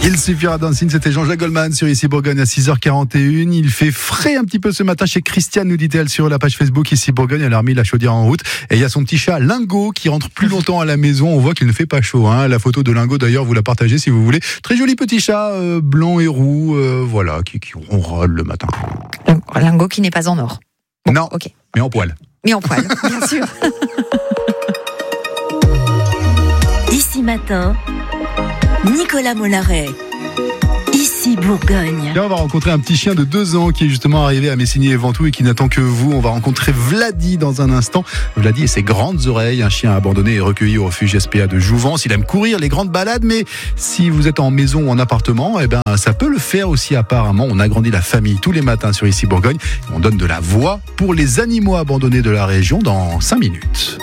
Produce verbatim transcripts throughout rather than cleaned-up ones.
Il suffira d'un signe, c'était Jean-Jacques Goldman sur Ici Bourgogne à six heures quarante et une. Il fait frais un petit peu ce matin chez Christiane, nous dit-elle sur la page Facebook Ici Bourgogne. Elle a remis la chaudière en route. Et il y a son petit chat Lingo qui rentre plus longtemps à la maison. On voit qu'il ne fait pas chaud. Hein. La photo de Lingo d'ailleurs, vous la partagez si vous voulez. Très joli petit chat, euh, blanc et roux, euh, voilà, qui, qui ronrôle le matin. Lingo qui n'est pas en or. Bon, non, okay. mais en poil. Mais en poil, bien sûr. Ici matin, Nicolas Mollaret. Ici Bourgogne. Là, on va rencontrer un petit chien de deux ans qui est justement arrivé à Messigny-et-Ventoux et qui n'attend que vous. On va rencontrer Vladi dans un instant. Vladi et ses grandes oreilles, un chien abandonné et recueilli au refuge S P A de Jouvence. Il aime courir, les grandes balades, mais si vous êtes en maison ou en appartement, eh ben, ça peut le faire aussi apparemment. On agrandit la famille tous les matins sur Ici Bourgogne. On donne de la voix pour les animaux abandonnés de la région dans cinq minutes.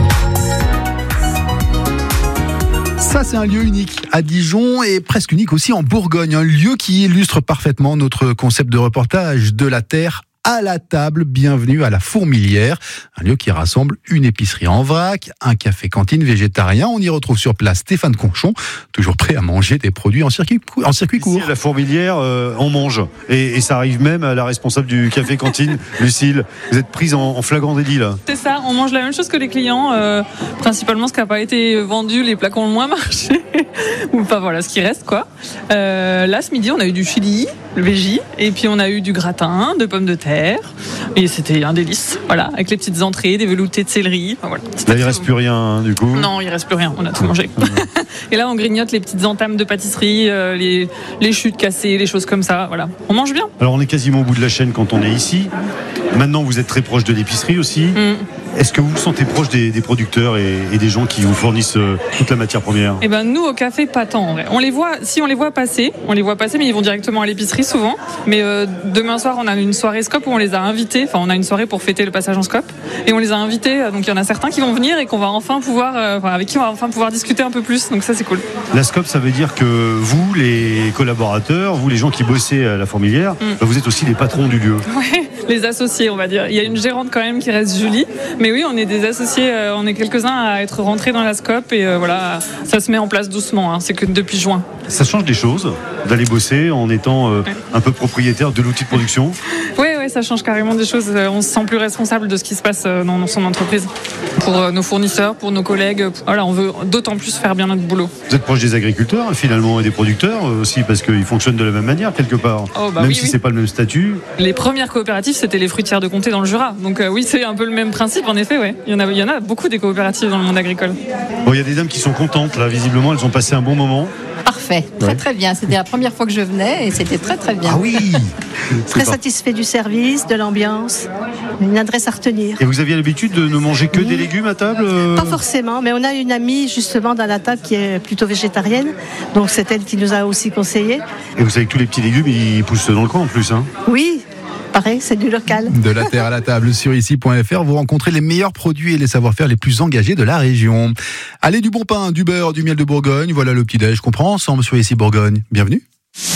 Ça, c'est un lieu unique à Dijon et presque unique aussi en Bourgogne. Un lieu qui illustre parfaitement notre concept de reportage de la terre à la table. Bienvenue à la Fourmilière, un lieu qui rassemble une épicerie en vrac, un café-cantine végétarien. On y retrouve sur place Stéphane Conchon, toujours prêt à manger des produits en circuit, en circuit court. Ici, à la Fourmilière, euh, on mange. Et, et ça arrive même à la responsable du café-cantine, Lucille. Vous êtes prise en, en flagrant délit, là. C'est ça, on mange la même chose que les clients. Euh, principalement ce qui n'a pas été vendu, les plats qui ont le moins marché. Ou enfin voilà, ce qui reste, quoi. Euh, là, ce midi, on a eu du chili, le végis. Et puis, on a eu du gratin, de pommes de terre. Et c'était un délice, voilà, avec les petites entrées, des veloutés de céleri. Enfin, voilà. Là, il ne reste plus rien, hein, du coup. Non, il ne reste plus rien, on a tout mangé. Et là, on grignote les petites entames de pâtisserie, euh, les, les chutes cassées, les choses comme ça. Voilà, on mange bien. Alors, on est quasiment au bout de la chaîne quand on est ici. Maintenant, vous êtes très proche de l'épicerie aussi. Mm. Est-ce que vous vous sentez proche des, des producteurs et, et des gens qui vous fournissent euh, toute la matière première ? Eh ben, nous, au café, pas tant, en vrai. On les voit, si on les voit passer, on les voit passer, mais ils vont directement à l'épicerie souvent. Mais euh, demain soir, on a une soirée Scope où on les a invités. Enfin, on a une soirée pour fêter le passage en Scope. Et on les a invités. Donc, il y en a certains qui vont venir et qu'on va enfin pouvoir, euh, enfin, avec qui on va enfin pouvoir discuter un peu plus. Donc, ça, c'est cool. La Scope, ça veut dire que vous, les collaborateurs, vous, les gens qui bossez à la Fourmilière, mm. bah, vous êtes aussi les patrons du lieu. Ouais, les associés, on va dire. Il y a une gérante quand même qui reste Julie. Mais oui, on est des associés. On est quelques-uns à être rentrés dans la Scope et euh, voilà, ça se met en place doucement. Hein, c'est que depuis juin. Ça change des choses d'aller bosser en étant euh, ouais. un peu propriétaire de l'outil de production. Oui, oui, ça change carrément des choses. On se sent plus responsable de ce qui se passe dans son entreprise. Pour nos fournisseurs, pour nos collègues. Voilà, on veut d'autant plus faire bien notre boulot. Vous êtes proche des agriculteurs finalement et des producteurs aussi parce qu'ils fonctionnent de la même manière quelque part. Oh, bah même oui, si oui. c'est pas le même statut. Les premières coopératives, c'était les fruitières de Comté dans le Jura. Donc euh, oui, c'est un peu le même principe en effet. Ouais. Il y en a, il y en a beaucoup des coopératives dans le monde agricole. Bon, il y a des dames qui sont contentes là. Visiblement, elles ont passé un bon moment. Parfait, très ouais. très bien. C'était la première fois que je venais et c'était très très bien. Ah oui. Très satisfait du service, de l'ambiance, une adresse à retenir. Et vous aviez l'habitude de ne manger que mmh. des légumes à table ? Pas forcément, mais on a une amie justement dans la table qui est plutôt végétarienne, donc c'est elle qui nous a aussi conseillé. Et vous savez que tous les petits légumes, ils poussent dans le coin en plus, hein ? Oui. Pareil, c'est du local. De la terre à la table sur ici point f r, vous rencontrez les meilleurs produits et les savoir-faire les plus engagés de la région. Allez, du bon pain, du beurre, du miel de Bourgogne, voilà le petit-déj qu'on prend ensemble sur Ici Bourgogne. Bienvenue.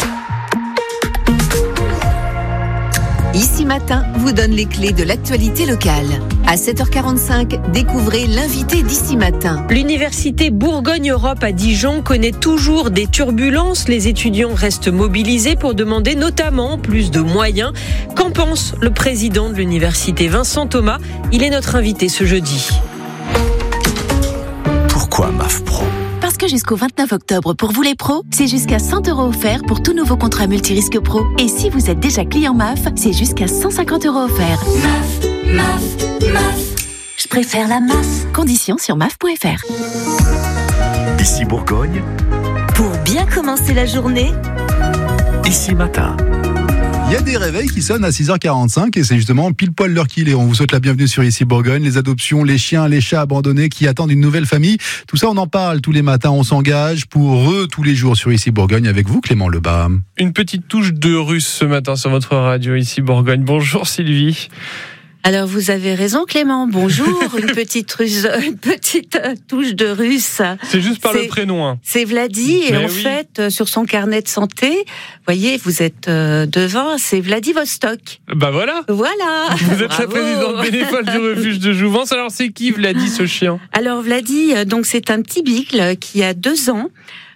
Ici Matin vous donne les clés de l'actualité locale. À sept heures quarante-cinq, découvrez l'invité d'Ici Matin. L'université Bourgogne-Europe à Dijon connaît toujours des turbulences. Les étudiants restent mobilisés pour demander notamment plus de moyens. Qu'en pense le président de l'université, Vincent Thomas ? Il est notre invité ce jeudi. Pourquoi M A F Pro ? Parce que jusqu'au vingt-neuf octobre, pour vous les pros, c'est jusqu'à cent euros offerts pour tout nouveau contrat multirisque pro. Et si vous êtes déjà client M A F, c'est jusqu'à cent cinquante euros offerts. M A F, M A F, M A F. Je préfère la M A F. Conditions sur M A F point F R. Ici Bourgogne. Pour bien commencer la journée, Ici Matin. Il y a des réveils qui sonnent à six heures quarante-cinq et c'est justement pile poil l'heure qu'il est. On vous souhaite la bienvenue sur Ici Bourgogne. Les adoptions, les chiens, les chats abandonnés qui attendent une nouvelle famille. Tout ça, on en parle tous les matins. On s'engage pour eux tous les jours sur Ici Bourgogne avec vous, Clément Lebas. Une petite touche de russe ce matin sur votre radio Ici Bourgogne. Bonjour Sylvie. Alors vous avez raison Clément, bonjour, une petite russe, une petite euh, touche de russe. C'est juste par c'est, le prénom. Hein. C'est Vladi et Mais en oui. fait euh, sur son carnet de santé, voyez, vous êtes euh, devant, c'est Vladivostok. Bah voilà. Voilà. Vous êtes Bravo. la présidente bénévole du refuge de Jouvence. Alors c'est qui Vladi ce chien ? Alors Vladi, euh, donc c'est un petit beagle qui a deux ans.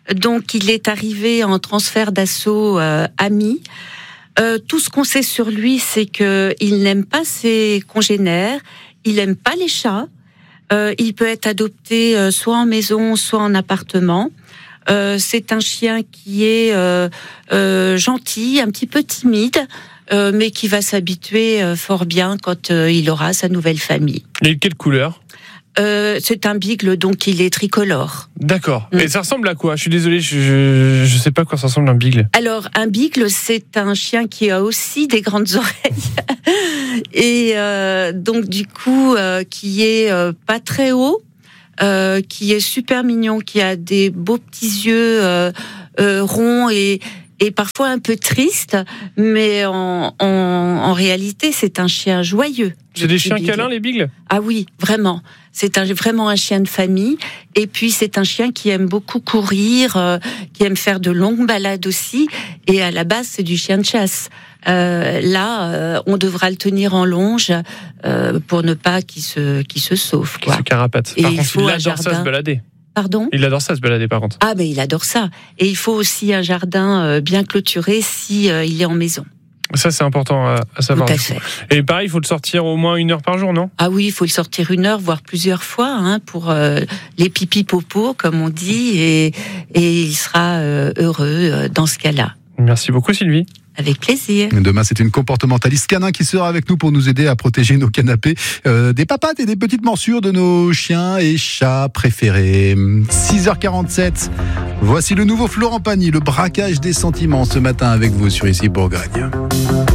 Donc, il est arrivé en transfert d'assaut euh, ami. Euh, tout ce qu'on sait sur lui, c'est que il n'aime pas ses congénères, il n'aime pas les chats. Euh, il peut être adopté euh, soit en maison, soit en appartement. Euh, c'est un chien qui est euh, euh, gentil, un petit peu timide, euh, mais qui va s'habituer euh, fort bien quand euh, il aura sa nouvelle famille. Et quelle couleur ? Euh, c'est un beagle, donc il est tricolore. D'accord. Mm. Et ça ressemble à quoi ? Je suis désolé, je, je, je sais pas à quoi ça ressemble un beagle. Alors, un beagle, c'est un chien qui a aussi des grandes oreilles. Et euh, donc, du coup, euh, qui est euh, pas très haut, euh, qui est super mignon, qui a des beaux petits yeux euh, euh, ronds et... et parfois un peu triste, mais en, en, en réalité, c'est un chien joyeux. C'est des chiens câlins, les beagles ? Ah oui, vraiment. C'est un, vraiment un chien de famille. Et puis, c'est un chien qui aime beaucoup courir, euh, qui aime faire de longues balades aussi. Et à la base, c'est du chien de chasse. Euh, là, euh, on devra le tenir en longe euh, pour ne pas qu'il se, qu'il se sauve. Quoi. Qu'il se carapate. Et Par il contre, faut il un adore jardin. ça se balader. Pardon ? Il adore ça se balader, par contre. Ah, mais il adore ça. Et il faut aussi un jardin euh, bien clôturé si euh, il est en maison. Ça, c'est important à, à savoir. Tout à fait. Et pareil, il faut le sortir au moins une heure par jour, non ? Ah oui, il faut le sortir une heure, voire plusieurs fois, hein, pour euh, les pipi-popos, comme on dit, et, et il sera euh, heureux euh, dans ce cas-là. Merci beaucoup, Sylvie. Avec plaisir. Demain, c'est une comportementaliste canin qui sera avec nous pour nous aider à protéger nos canapés euh, des papates et des petites morsures de nos chiens et chats préférés. six heures quarante-sept, voici le nouveau Florent Pagny, le braquage des sentiments ce matin avec vous sur Ici Bourgogne.